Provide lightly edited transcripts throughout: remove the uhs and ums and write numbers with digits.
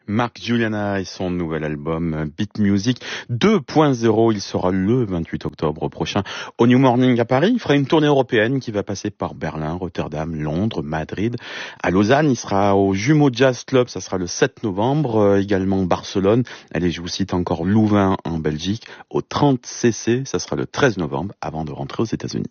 Mark Juliana et son nouvel album Beat Music 2.0, il sera le 28 octobre prochain au New Morning à Paris. Il fera une tournée européenne qui va passer par Berlin, Rotterdam, Londres, Madrid. À Lausanne, il sera au Jumeau Jazz Club, ça sera le 7 novembre, également Barcelone. Allez, je vous cite encore Louvain en Belgique, au 30cc, ça sera le 13 novembre avant de rentrer aux États-Unis.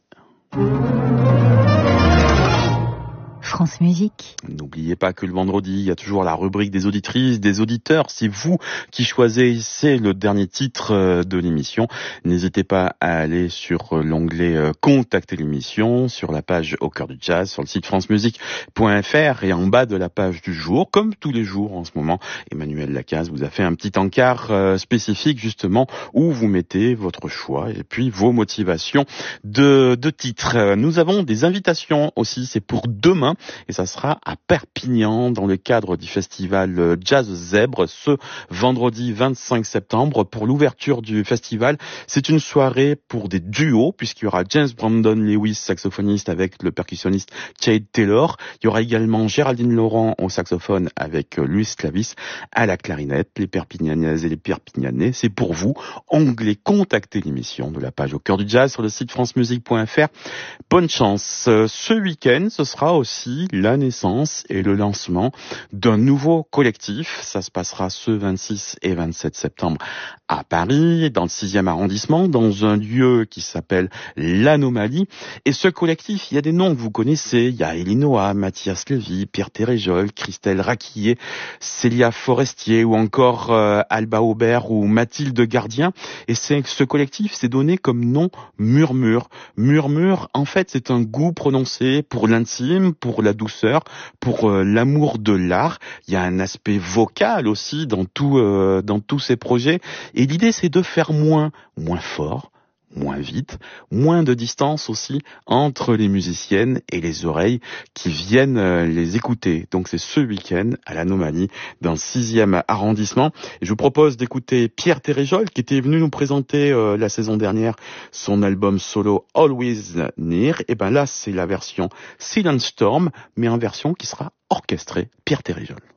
France Musique. N'oubliez pas que le vendredi, il y a toujours la rubrique des auditrices, des auditeurs. C'est vous qui choisissez le dernier titre de l'émission. N'hésitez pas à aller sur l'onglet Contacter l'émission, sur la page Au cœur du jazz, sur le site francemusique.fr et en bas de la page du jour, comme tous les jours en ce moment, Emmanuel Lacaze vous a fait un petit encart spécifique justement où vous mettez votre choix et puis vos motivations de titres. Nous avons des invitations aussi, c'est pour demain. Et ça sera à Perpignan dans le cadre du festival Jazz Zèbre ce vendredi 25 septembre pour l'ouverture du festival. C'est une soirée pour des duos puisqu'il y aura James Brandon Lewis, saxophoniste avec le percussionniste Chad Taylor. Il y aura également Géraldine Laurent au saxophone avec Luis Clavis à la clarinette. Les Perpignanaises et les Perpignanais, c'est pour vous. Onglet Contacter l'émission de la page Au cœur du jazz sur le site francemusique.fr. Bonne chance. Ce week-end, ce sera aussi la naissance et le lancement d'un nouveau collectif. Ça se passera ce 26 et 27 septembre à Paris, dans le 6e arrondissement, dans un lieu qui s'appelle l'Anomalie. Et ce collectif, il y a des noms que vous connaissez. Il y a Elinoa, Mathias Lévy, Pierre Téréjol, Christelle Raquillet, Célia Forestier ou encore Alba Aubert ou Mathilde Gardien. Et ce collectif s'est donné comme nom Murmure. Murmure, en fait, c'est un goût prononcé pour l'intime, pour la douceur, pour l'amour de l'art. Il y a un aspect vocal aussi dans tous ces projets. Et l'idée, c'est de faire moins fort, moins vite, moins de distance aussi entre les musiciennes et les oreilles qui viennent les écouter. Donc c'est ce week-end à l'Anomalie dans le 6e arrondissement. Et je vous propose d'écouter Pierre Téréjol qui était venu nous présenter la saison dernière son album solo Always Near. Et ben là c'est la version Silent Storm mais en version qui sera orchestrée Pierre Téréjol.